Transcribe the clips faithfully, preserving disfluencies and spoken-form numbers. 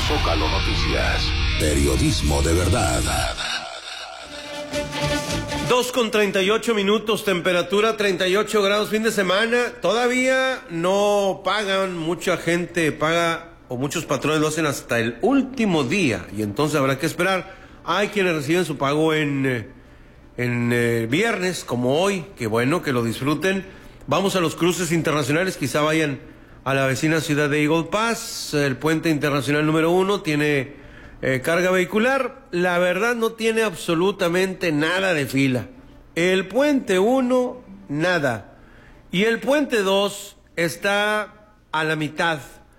Zócalo Noticias, periodismo de verdad. dos con treinta y ocho minutos, temperatura treinta y ocho grados, fin de semana. Todavía no pagan, mucha gente paga, o muchos patrones lo hacen hasta el último día, y entonces habrá que esperar. Hay quienes reciben su pago en, en eh, viernes, como hoy, que bueno, que lo disfruten. Vamos a los cruces internacionales, quizá vayan a la vecina ciudad de Eagle Pass. El puente internacional número uno tiene Eh, carga vehicular, la verdad no tiene absolutamente nada de fila. El puente uno, nada. Y el puente dos está a la mitad.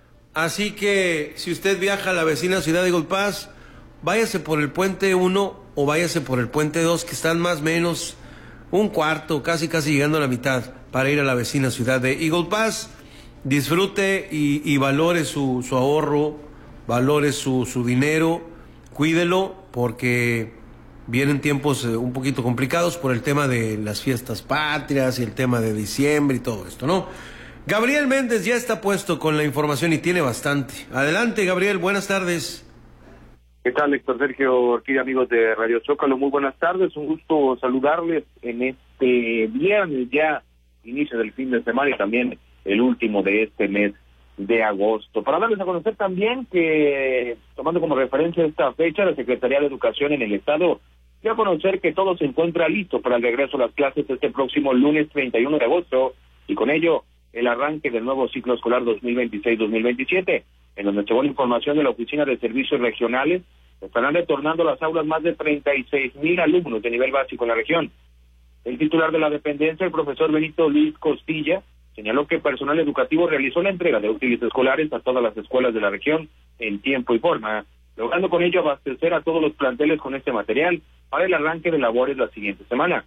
Así que si usted viaja a la vecina ciudad de Eagle Pass, váyase por el puente uno o váyase por el puente dos, que están más o menos un cuarto, casi casi llegando a la mitad, para ir a la vecina ciudad de Eagle Pass. Disfrute y, y valore su, su ahorro, valore su, su dinero, cuídelo, porque vienen tiempos eh, un poquito complicados por el tema de las fiestas patrias y el tema de diciembre y todo esto, ¿no? Gabriel Méndez ya está puesto con la información y tiene bastante. Adelante, Gabriel, buenas tardes. ¿Qué tal, Héctor Sergio Ortiz, amigos de Radio Zócalo? Muy buenas tardes, un gusto saludarles en este viernes, ya inicio del fin de semana y también el último de este mes de agosto. Para darles a conocer también que, tomando como referencia esta fecha, la Secretaría de Educación en el Estado dio a conocer que todo se encuentra listo para el regreso a las clases este próximo lunes treinta y uno de agosto, y con ello el arranque del nuevo ciclo escolar dos mil veintiséis dos mil veintisiete, en donde, según información de la Oficina de Servicios Regionales, estarán retornando a las aulas más de treinta y seis mil alumnos de nivel básico en la región. El titular de la dependencia, el profesor Benito Luis Costilla, señaló que personal educativo realizó la entrega de útiles escolares a todas las escuelas de la región en tiempo y forma, logrando con ello abastecer a todos los planteles con este material para el arranque de labores la siguiente semana.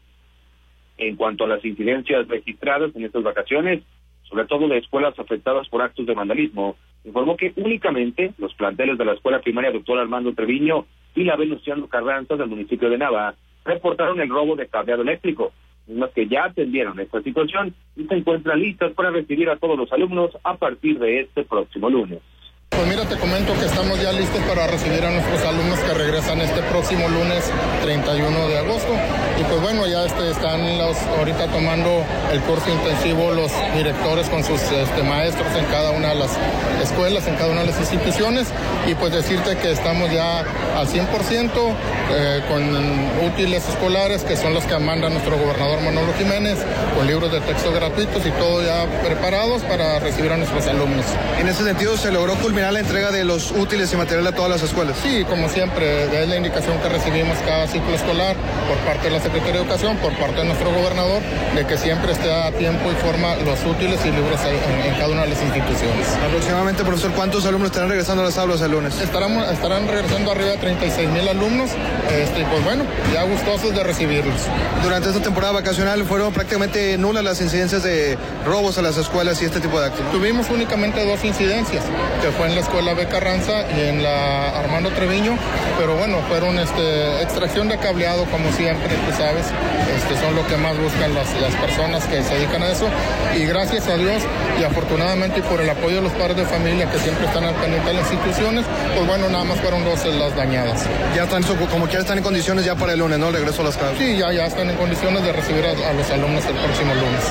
En cuanto a las incidencias registradas en estas vacaciones, sobre todo de escuelas afectadas por actos de vandalismo, informó que únicamente los planteles de la escuela primaria Doctor Armando Treviño y la Venustiano Carranza del municipio de Nava reportaron el robo de cableado eléctrico, mismas que ya atendieron esta situación y se encuentran listas para recibir a todos los alumnos a partir de este próximo lunes. Pues mira, te comento que estamos ya listos para recibir a nuestros alumnos que regresan este próximo lunes treinta y uno de agosto. Y pues bueno, ya este, están los, ahorita tomando el curso intensivo los directores con sus este, maestros en cada una de las escuelas, en cada una de las instituciones. Y pues decirte que estamos ya al cien por ciento eh, con útiles escolares, que son los que manda nuestro gobernador Manolo Jiménez, con libros de texto gratuitos y todo ya preparados para recibir a nuestros alumnos. En ese sentido, ¿se logró culminar la entrega de los útiles y material a todas las escuelas? Sí, como siempre, es la indicación que recibimos cada ciclo escolar por parte de la Secretaría de Educación, por parte de nuestro gobernador, de que siempre esté a tiempo y forma los útiles y libros en, en cada una de las instituciones. Aproximadamente, profesor, ¿cuántos alumnos estarán regresando a las aulas el lunes? Estarán, estarán regresando arriba de treinta y seis mil alumnos, este, y pues bueno, ya gustosos de recibirlos. Durante esta temporada vacacional fueron prácticamente nulas las incidencias de robos a las escuelas y este tipo de actos. Tuvimos únicamente dos incidencias, que fue en la escuela B. Carranza y en la Armando Treviño, pero bueno, fueron este, extracción de cableado, como siempre, tú sabes, este, son lo que más buscan las, las personas que se dedican a eso, y gracias a Dios y afortunadamente y por el apoyo de los padres de familia que siempre están al pendiente de las instituciones, pues bueno, nada más fueron dos las dañadas. Ya están, como quiera, están en condiciones ya para el lunes, ¿no? Regreso a las casas. Sí, ya, ya están en condiciones de recibir a, a los alumnos el próximo lunes.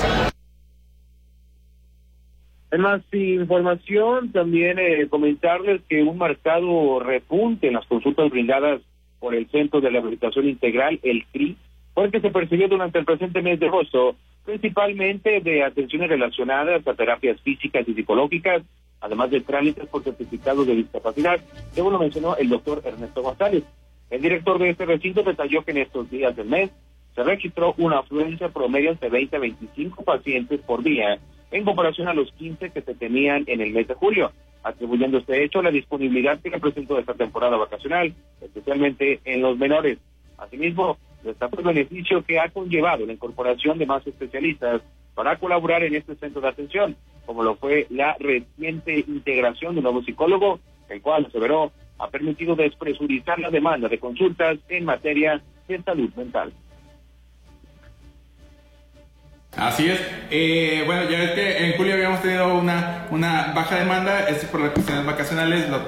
En más información, también eh, comentarles que un marcado repunte en las consultas brindadas por el Centro de Rehabilitación Integral, el C R I, fue el que se percibió durante el presente mes de agosto, principalmente de atenciones relacionadas a terapias físicas y psicológicas, además de trámites por certificados de discapacidad, según lo mencionó el doctor Ernesto González. El director de este recinto detalló que en estos días del mes se registró una afluencia promedio entre veinte a veinticinco pacientes por día, en comparación a los quince que se tenían en el mes de julio, atribuyendo este hecho a la disponibilidad que representó esta temporada vacacional, especialmente en los menores. Asimismo, destacó el beneficio que ha conllevado la incorporación de más especialistas para colaborar en este centro de atención, como lo fue la reciente integración de un nuevo psicólogo, el cual, aseveró, ha permitido despresurizar la demanda de consultas en materia de salud mental. Así es. Eh, bueno, ya ves que en julio habíamos tenido una, una baja demanda, esto por las cuestiones vacacionales, lo